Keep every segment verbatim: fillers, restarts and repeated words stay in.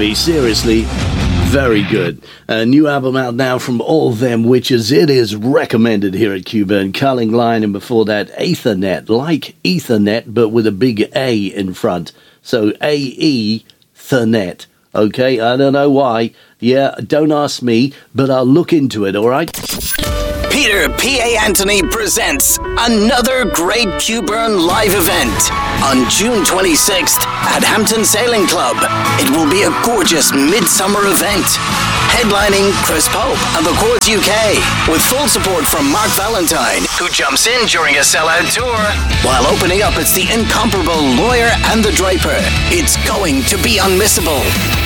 Joey. Seriously, very good. A new album out now from All Them Witches. It is recommended here at Q-Burn. Culling Line, and before that, Aethernet. Like Ethernet, but with a big A in front. So A E Thernet. Okay, I don't know why. Yeah, don't ask me, but I'll look into it, all right? Peter P A. Anthony presents another great Q-Burn live event on June twenty-sixth at Hampton Sailing Club. It will be a gorgeous midsummer event, headlining Chris Pope and the Chords U K, with full support from Mark Valentine, who jumps in during a sellout tour. While opening up, it's the incomparable Lawyer and the Draper. It's going to be unmissable.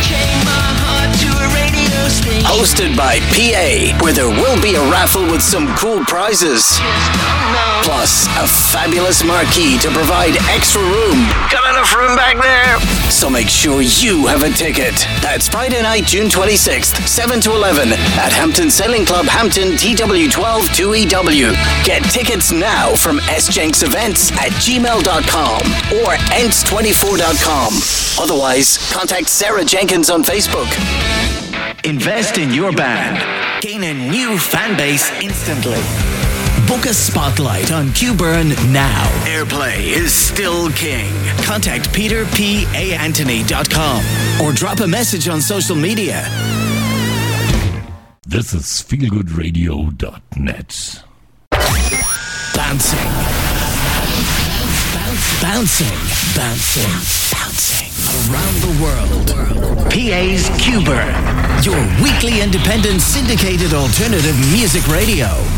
Hosted by P A, where there will be a raffle with some cool prizes. Plus, a fabulous marquee to provide extra room. Got enough room back there? So make sure you have a ticket. That's Friday night, June twenty-sixth, seven to eleven, at Hampton Sailing Club, Hampton, T W twelve two E W. Get tickets now from s jenks events at gmail dot com or ents twenty-four dot com. Otherwise, contact Sarah Jenkins on Facebook. Invest in your band. Gain a new fan base instantly. Book a spotlight on Q-Burn now. Airplay is still king. Contact peter p a anthony dot com or drop a message on social media. This is feel good radio dot net. Bouncing. Bouncing. Bouncing. Bouncing. Around the world. P A's Q-Burn. Your weekly independent syndicated alternative music radio.